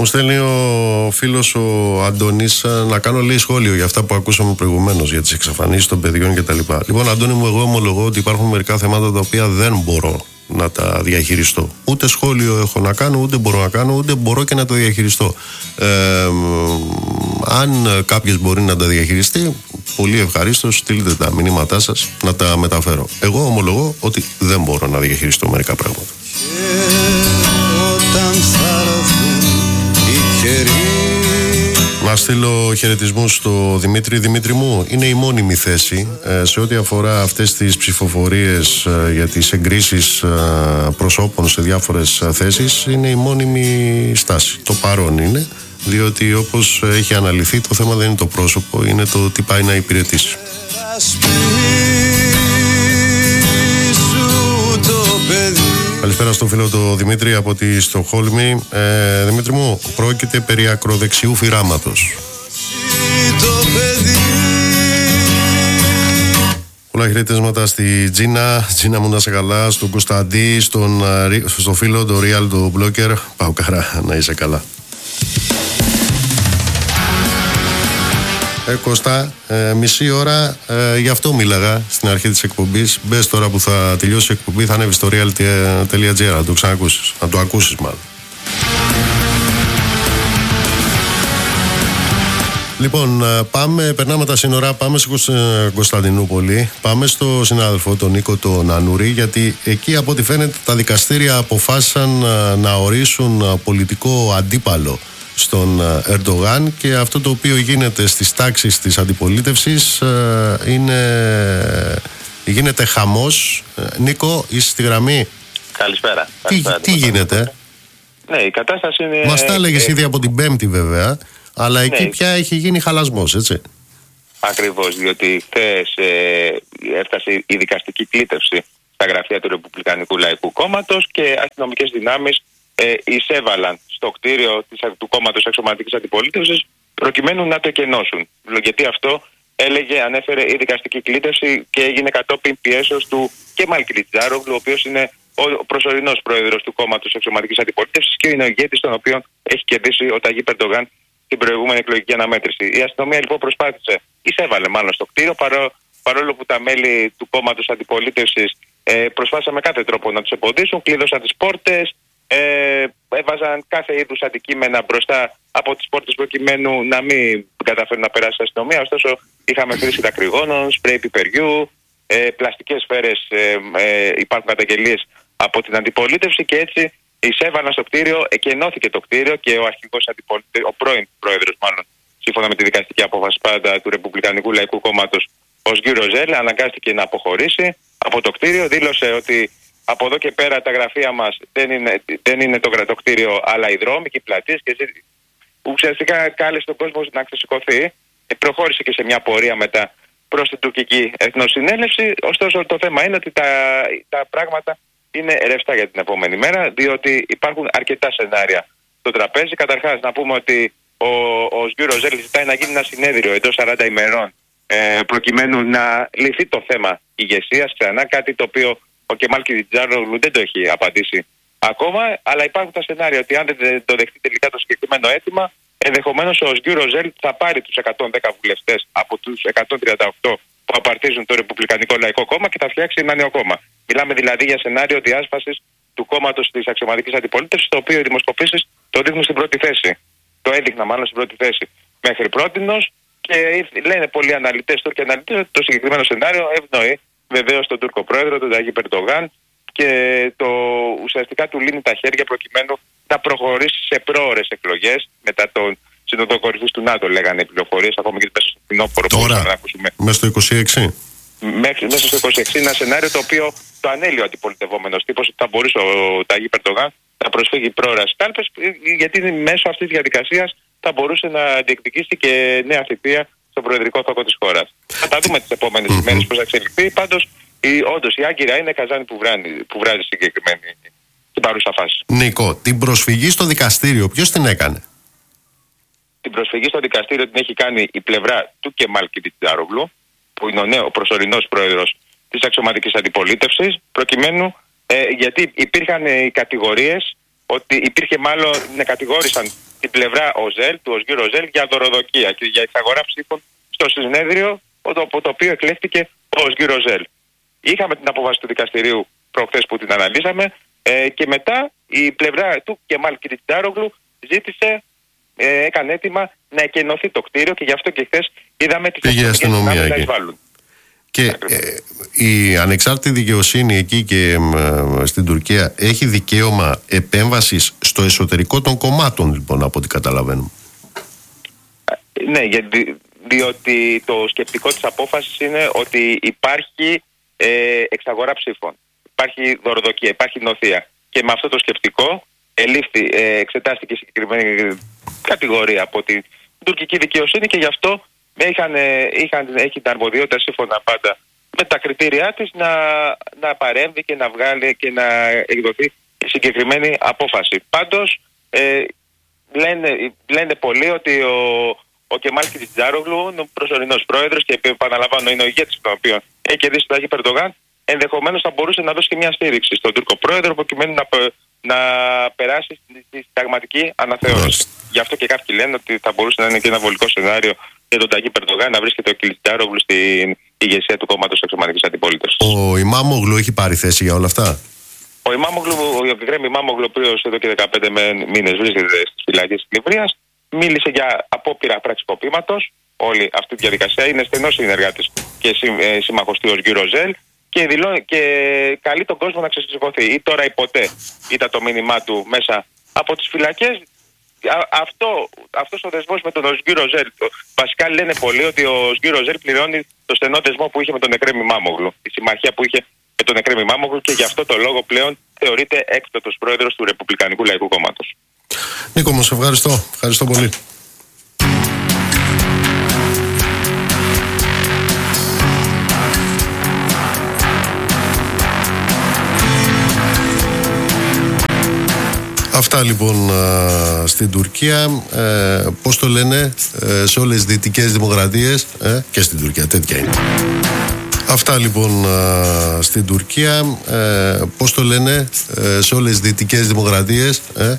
Μου στέλνει ο φίλος ο Αντώνης να κάνω λίγο σχόλιο για αυτά που ακούσαμε προηγουμένως, για τις εξαφανίσεις των παιδιών κτλ. Λοιπόν, Αντώνη μου, εγώ ομολογώ ότι υπάρχουν μερικά θέματα τα οποία δεν μπορώ να τα διαχειριστώ. Ούτε σχόλιο έχω να κάνω, ούτε μπορώ να κάνω, ούτε μπορώ και να τα διαχειριστώ. Αν κάποιος μπορεί να τα διαχειριστεί, πολύ ευχαρίστως, στείλτε τα μηνύματά σας να τα μεταφέρω. Εγώ ομολογώ ότι δεν μπορώ να διαχειριστώ μερικά πράγματα. Να στείλω χαιρετισμούς στο Δημήτρη. Δημήτρη μου, είναι η μόνιμη θέση σε ό,τι αφορά αυτές τις ψηφοφορίες για τις εγκρίσεις προσώπων σε διάφορες θέσεις. Είναι η μόνιμη στάση. Το παρόν είναι, διότι όπως έχει αναλυθεί, το θέμα δεν είναι το πρόσωπο, είναι το τι πάει να υπηρετήσει. Καλησπέρα στο φίλο το Δημήτρη από τη Στοκχόλμη. Δημήτρη μου, πρόκειται περί ακροδεξιού φυράματος. Πολλά χαιρετίσματα στη Τζίνα. Τζίνα μου, να σε καλά. Στον Κωνσταντή, στο φίλο το Real, το Blocker. Πάω καρά, να είσαι καλά. Κώστα, μισή ώρα, γι' αυτό μίλαγα στην αρχή της εκπομπής. Μπες τώρα που θα τελειώσει η εκπομπή, θα ανέβει στο real.gr, να το ξανακούσεις, να το ακούσεις μάλλον. Λοιπόν, περνάμε τα σύνορα, πάμε στην Κωνσταντινούπολη, πάμε στο συνάδελφο τον Νίκο τον Ανούρη, γιατί εκεί από ό,τι φαίνεται τα δικαστήρια αποφάσισαν να ορίσουν πολιτικό αντίπαλο στον Ερντογάν, και αυτό το οποίο γίνεται στις τάξεις της αντιπολίτευσης γίνεται χαμός. Νίκο, είσαι στη γραμμή? Καλησπέρα. Τι γίνεται? Ναι, η κατάσταση είναι... Μας τα έλεγες ήδη από την Πέμπτη βέβαια, αλλά εκεί πια έχει γίνει χαλασμός, έτσι. Ακριβώς, διότι χθες έφτασε η δικαστική κλήτευση στα γραφεία του Ρεπουμπλικανικού Λαϊκού Κόμματος και αστυνομικές δυνάμεις εισέβαλαν στο κτίριο του κόμματος Αξιωματικής Αντιπολίτευσης προκειμένου να το εκενώσουν. Γιατί αυτό ανέφερε η δικαστική κλήτευση και έγινε κατόπιν πιέσεως του Κεμάλ Κιλιτζάρογλου, ο οποίος είναι ο προσωρινός πρόεδρος του κόμματος Αξιωματικής Αντιπολίτευσης και είναι ο ηγέτης τον οποίο έχει κερδίσει ο Ταγίπ Ερντογάν την προηγούμενη εκλογική αναμέτρηση. Η αστυνομία λοιπόν εισέβαλε μάλλον στο κτίριο, παρόλο που τα μέλη του κόμματος Αντιπολίτευσης προσπάθησαν με κάθε τρόπο να τους εμποδίσουν, κλείδωσαν τις πόρτες, έβαζαν κάθε είδους αντικείμενα μπροστά από τις πόρτες προκειμένου να μην καταφέρουν να περάσει η αστυνομία. Ωστόσο, είχαμε χρήση δακρυγόνων, σπρέι πιπεριού, πλαστικές σφαίρες, υπάρχουν καταγγελίες από την αντιπολίτευση και έτσι εισέβαλαν στο κτίριο, εκενώθηκε το κτίριο και ο αρχηγός αντιπολίτευσης, ο πρώην πρόεδρος μάλλον, σύμφωνα με τη δικαστική απόφαση πάντα του Ρεπουμπλικανικού Λαϊκού Κόμματος, ο Σγκί Ροζέλ, αναγκάστηκε να αποχωρήσει από το κτίριο, δήλωσε ότι από εδώ και πέρα τα γραφεία μας δεν είναι το κτίριο, αλλά οι δρόμοι και οι πλατείες, και ουσιαστικά κάλεσε τον κόσμο να ξεσηκωθεί. Προχώρησε και σε μια πορεία μετά προς την τουρκική εθνοσυνέλευση. Ωστόσο, το θέμα είναι ότι τα πράγματα είναι ρευστά για την επόμενη μέρα, διότι υπάρχουν αρκετά σενάρια στο τραπέζι. Καταρχάς, να πούμε ότι ο Σγκί Ροζέλ ζητάει να γίνει ένα συνέδριο εντός 40 ημερών προκειμένου να λυθεί το θέμα ηγεσίας ξανά, κάτι το οποίο ο Κεμάλ Κιλιτζάρογλου δεν το έχει απαντήσει ακόμα, αλλά υπάρχουν τα σενάρια ότι αν δεν το δεχτεί τελικά το συγκεκριμένο αίτημα, ενδεχομένως ο Σγκί Ροζέλ θα πάρει τους 110 βουλευτές από τους 138 που απαρτίζουν το Ρεπουμπλικανικό Λαϊκό Κόμμα και θα φτιάξει ένα νέο κόμμα. Μιλάμε δηλαδή για σενάριο διάσπασης του κόμματος της Αξιωματικής Αντιπολίτευσης, το οποίο οι δημοσκοπήσεις το δείχνουν στην πρώτη θέση. Το έδειχνα μάλλον στην πρώτη θέση μέχρι πρότινος, και λένε πολλοί αναλυτές, Τούρκοι αναλυτές, ότι το συγκεκριμένο σενάριο ευνοεί βεβαίως τον Τούρκο πρόεδρο, τον Ταγίπ Ερντογάν, και ουσιαστικά του λύνει τα χέρια προκειμένου να προχωρήσει σε πρόωρες εκλογές μετά τον Σύνοδο Κορυφής του ΝΑΤΟ, λέγανε οι πληροφορίες, ακόμα και μέσα στο φθινόπωρο που μπορούσαμε να ακούσουμε. Μέσα στο 26. Μέσα στο 26, ένα σενάριο το οποίο το ανέλυε ο αντιπολιτευόμενος τύπος, ότι θα μπορούσε ο Ταγίπ Ερντογάν να προσφύγει πρόωρα στις κάλπες, γιατί μέσω αυτής της διαδικασίας θα μπορούσε να διεκδικήσει και νέα θητεία στον προεδρικό θόκο της χώρας. Θα τα δούμε τις επόμενες ημέρες πώς θα εξελιχθεί. Πάντως, όντως η Άγκυρα είναι καζάνι που βράζει συγκεκριμένη στην παρούσα φάση. Νίκο, την προσφυγή στο δικαστήριο ποιος την έκανε? Την προσφυγή στο δικαστήριο την έχει κάνει η πλευρά του Κεμάλ Κιλιτζάρογλου, που είναι ο προσωρινός πρόεδρος της Αξιωματικής Αντιπολίτευσης, προκειμένου γιατί υπήρχαν οι κατηγορίες ότι κατηγόρησαν την πλευρά του Οσγύρ Οζέλ για δωροδοκία και για εισαγορά ψήφων στο συνέδριο από το οποίο εκλέχθηκε ο Οσγύρ Οζέλ. Είχαμε την απόφαση του δικαστηρίου προχθές που την αναλύσαμε και μετά η πλευρά του Κεμάλ Κιλιτζάρογλου έκανε έτοιμα να εκενωθεί το κτίριο και γι' αυτό και χθες είδαμε τις αστυνομίες να εισβάλλουν. Και η ανεξάρτητη δικαιοσύνη εκεί και στην Τουρκία έχει δικαίωμα επέμβασης στο εσωτερικό των κομμάτων, λοιπόν, από ό,τι καταλαβαίνουμε. Ναι, διότι το σκεπτικό της απόφασης είναι ότι υπάρχει εξαγορά ψήφων, υπάρχει δωροδοκία, υπάρχει νοθεία. Και με αυτό το σκεπτικό εξετάστηκε συγκεκριμένη κατηγορία από την τουρκική δικαιοσύνη και γι' αυτό έχει την αρμοδιότητα, σύμφωνα πάντα με τα κριτήριά της, να παρέμβει και να βγάλει και να εκδοθεί η συγκεκριμένη απόφαση. Πάντως λένε πολλοί ότι ο Κεμάλ Κιλιτζάρογλου είναι ο προσωρινός πρόεδρος και επαναλαμβάνω είναι ο ηγέτης τον οποίο έχει κερδίσει τον Ταγί Ερντογάν, ενδεχομένως θα μπορούσε να δώσει και μια στήριξη στον Τούρκο πρόεδρο προκειμένου να περάσει στη συνταγματική αναθεώρηση. Γι' αυτό και κάποιοι λένε ότι θα μπορούσε να είναι και ένα βολικό σενάριο για τον Ταγί Ερντογάν να βρίσκεται ο Κιλιτζάρογλου στην ηγεσία του κόμματος Εξωματικής Αντιπολίτευσης. Ο Ιμάμογλου έχει πάρει θέση για όλα αυτά? Ο Εγκρέμ Ιμάμογλου, ο οποίος εδώ και 15 μήνες βρίσκεται στις φυλακές της Λιβύης, μίλησε για απόπειρα πραξικοπήματος. Όλη αυτή τη διαδικασία είναι στενός συνεργάτης και σύμμαχος του Οσγύρ Οζέλ και καλεί τον κόσμο να ξεσηκωθεί. Ή τώρα ή ποτέ ήταν το μήνυμά του μέσα από τις φυλακές. Αυτός ο δεσμός με τον Οσγύρ Οζέλ, βασικά λένε πολλοί ότι ο Οσγύρ Οζέλ πληρώνει το στενό δεσμό που είχε με τον Εγκρέμ Ιμάμογλου, τη συμμαχία που είχε με τον Εγκρέμ Ιμάμογλου, και γι' αυτό το λόγο πλέον θεωρείται έκτοτος πρόεδρος του Ρεπουμπλικανικού Λαϊκού Κόμματος. Νίκο μου, σε ευχαριστώ. Ευχαριστώ πολύ. Αυτά λοιπόν στην Τουρκία. Πώς το λένε, σε όλες τις δυτικές δημοκρατίες και στην Τουρκία τέτοια είναι. Αυτά λοιπόν στην Τουρκία. Πώς το λένε, σε όλες τις δυτικές δημοκρατίες